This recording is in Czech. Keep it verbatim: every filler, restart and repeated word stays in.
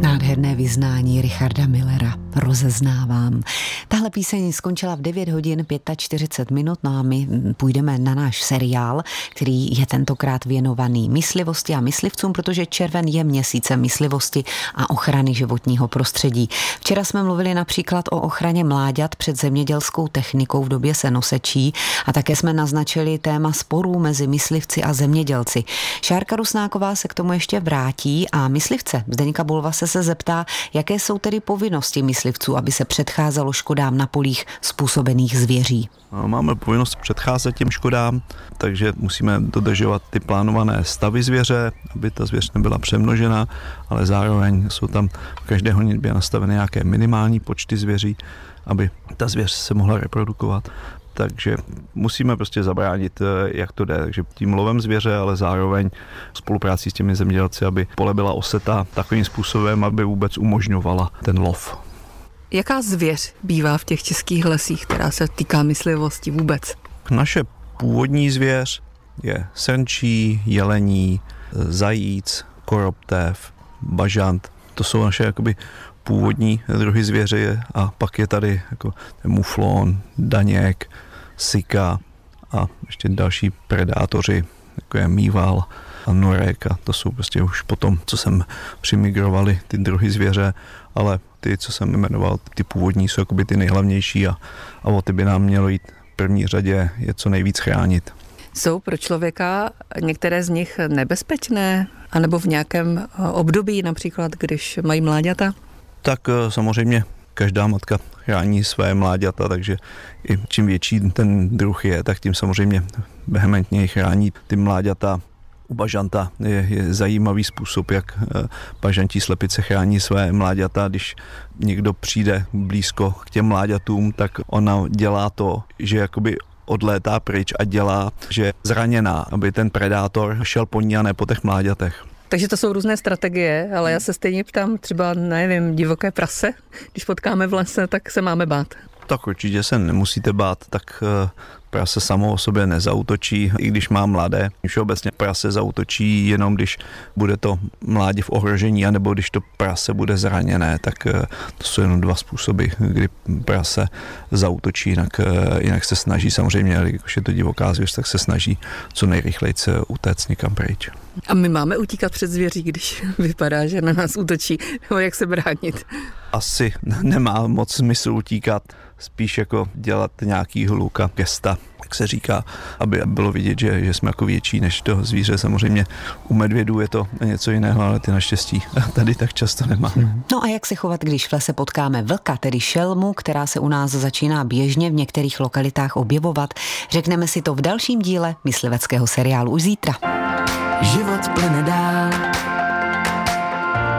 Nádherné vyznání Richarda Millera, Rozeznávám. Tahle píseň skončila v devět hodin čtyřicet pět minut, no a my půjdeme na náš seriál, který je tentokrát věnovaný myslivosti a myslivcům, protože červen je měsícem myslivosti a ochrany životního prostředí. Včera jsme mluvili například o ochraně mláďat před zemědělskou technikou v době senosečí a také jsme naznačili téma sporů mezi myslivci a zemědělci. Šárka Rusnáková se k tomu ještě vrátí a myslivce Zdeňka Bulvase se zeptá, jaké jsou tedy povinnosti myslivců, aby se předcházelo škodám na polích způsobených zvěří. Máme povinnost předcházet těm škodám, takže musíme dodržovat ty plánované stavy zvěře, aby ta zvěř nebyla přemnožena, ale zároveň jsou tam v každé honitbě nastavené nějaké minimální počty zvěří, aby ta zvěř se mohla reprodukovat. Takže musíme prostě zabránit, jak to jde. Takže tím lovem zvěře, ale zároveň spoluprácí s těmi zemědělci, aby pole byla oseta takovým způsobem, aby vůbec umožňovala ten lov. Jaká zvěř bývá v těch českých lesích, která se týká myslivosti vůbec? Naše původní zvěř je srnčí, jelení, zajíc, koroptev, bažant. To jsou naše jakoby původní druhy zvěře a pak je tady jako muflon, daněk, sika a ještě další predátoři, jako je mýval a norek a to jsou prostě už potom, co jsem přimigrovali ty druhy zvěře, ale ty, co jsem jmenoval, ty původní jsou jakoby ty nejhlavnější a, a o ty by nám mělo jít v první řadě je co nejvíc chránit. Jsou pro člověka některé z nich nebezpečné, anebo v nějakém období, například když mají mláďata? Tak samozřejmě každá matka chrání své mláďata, takže i čím větší ten druh je, tak tím samozřejmě vehementně chrání ty mláďata. U bažanta je, je zajímavý způsob, jak bažantí slepice chrání své mláďata. Když někdo přijde blízko k těm mláďatům, tak ona dělá to, že jakoby odlétá pryč a dělá, že je zraněná, aby ten predátor šel po ní a ne po těch mláďatech. Takže to jsou různé strategie, ale já se stejně ptám, třeba, nevím, divoké prase, když potkáme v lese, tak se máme bát. Tak určitě se nemusíte bát, tak prase samo o sobě nezautočí, i když má mladé. Všeobecně prase zautočí jenom, když bude to mládě v ohrožení, anebo když to prase bude zraněné, tak to jsou jenom dva způsoby, kdy prase zautočí, jinak, jinak se snaží samozřejmě, když je to divoká zvěř, tak se snaží co nejrychleji se utéct někam pryč. A my máme utíkat před zvěří, když vypadá, že na nás útočí, nebo jak se bránit? Asi nemá moc smysl utíkat, spíš jako dělat nějaký hluk a gesta, jak se říká, aby bylo vidět, že, že jsme jako větší než to zvíře. Samozřejmě u medvědů je to něco jiného, ale ty naštěstí tady tak často nemá. No a jak se chovat, když v lese potkáme vlka, tedy šelmu, která se u nás začíná běžně v některých lokalitách objevovat? Řekneme si to v dalším díle mysliveckého seriálu už zítra. Život plyne dál,